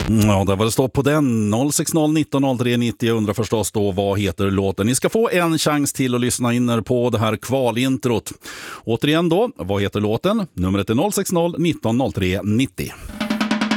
Ja, där var det stopp på den. 060 19 03 90. Jag undrar förstås då, vad heter låten? Ni ska få en chans till att lyssna in er på det här kvalintrot. Återigen då, vad heter låten? Numret är 060 19 03 90.